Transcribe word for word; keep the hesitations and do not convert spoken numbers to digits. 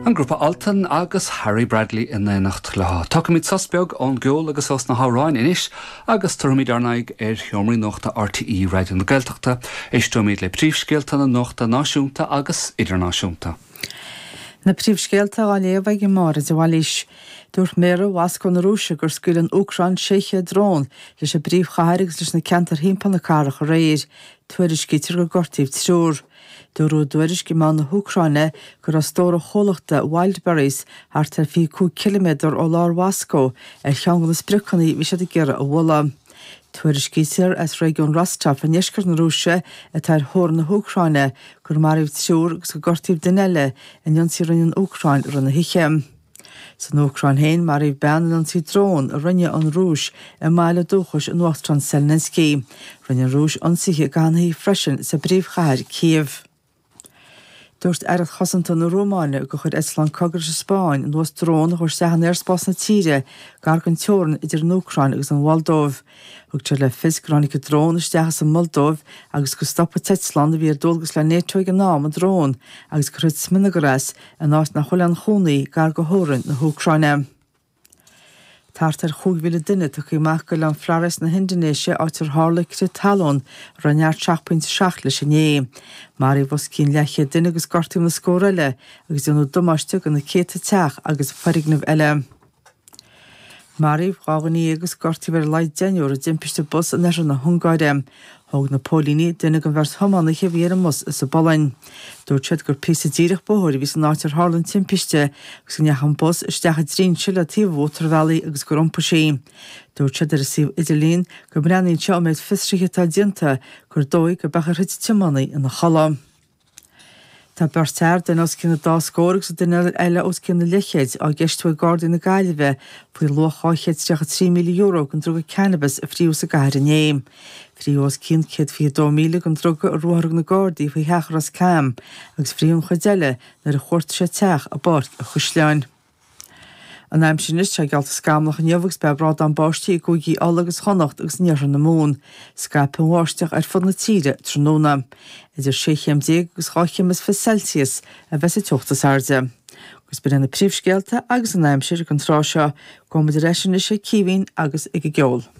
An grúpa Alton agus Harry Bradley in nacht le. Tucamid sosbeag an geol agus os na háráin inis agus tuaimid arnaig ar thiomraí nochta R T E radio na Gaeltachta, is tuaimid le príomhscéalta na nochta náisiúnta agus idirnáisiúnta. Na príomhscéalta a léomh go mar is bhhailís. Dúirt méra Wasco na Rúise gur scuil an Ucrain séiche drón leis a bríomh chairagus leis na ceantar hímpana na carach a réir, tuairis cítir go gortaíh trúr. Dúrú dúiris go má na Ucraine gur a stóra cholachta Wildberries thart ar fiú kilometr ó lár Wasco ar cheangalas bricanaí bhí sé ggéire a bhla. Tuairis cítir as réigiún Rostov a neiscar na Rúise a tar thór na Ucraine gur maríomh trúr agus go gortaíh duine in ionsí rinne Ucrain runna hiche. San Ucrain héin mar i ben an tí drón a rinne an Rúis a máile dúchas an Uachtaran Selnensky. Rinne Rúis an siche gannaí freisin sa bríomh chair Kiev. Dúirt airad chosanta na Rómáine go chuir Island cogur sa Spáin nuas drón chuir seachan ar spás na tíre gar gan teoran idir an Ucrain agus an Moldóv. Thugtar le fiscránig go drón isteachas an Moldóv agus go stoppa Titsland a bhí ar dulgus le nétóig an nám an drón agus go chuid sminagoras a náit na choile an chónaí gar go hóran na Ucraine. Tartar chúghuiile duine a chu meach go le an Phraras na Hindanéise áitir hálaigh talón rannear teach seach leis inné. Mar i bhos cín leiche duine agus gortaí na scóraile agus dionú domáiste go na céta teach agus farighnamh eile. Maríomh gáganí agus gortaí ver leid deúir a dimpiste bus an ar na Hungáide. Thug na Pólíní duine go bheirt thomána cheamh mus is sa bolainn. Dúirt siad gur písa díreach bóthir bhí san áitir hálann timpiste agus go neachan bus isteach a drín siile tíomh Water Valley agus go rompa sé. Dúirt siad ar a síomh Idirlín go breanaí teo méid fistrithe tá dianta gur dóigh go bechar chuid tiomanaí in na chala. Tá berteir den os cinna dá scóragus a duine eile os cinna lichéid á gceistú gádaí na Gaillimhe faoi luáchéid strecha trí milliún euro gon drug cannabis a phríú sa gaiir inné. Phríú os cin céad fí dó míle gon drug a ruthach na Gardaí faoi heachar as cam agus phríún chuideile nar a chuirt sé teach a bord a chusleáin. An aim sin is te gealta scamlach an jobhagus be brád an báistí go gí álagus chonacht agus níoran na mún, scaip an bháisteach ar fud na tíre tróna. Idir séchéim déag agus cháichéim is fi Celsius a bheits a teachtas airde. Gus be na príomhscéalta agus an aim siir an trá seo go muid réisisin is sé cíhín agus ag geol.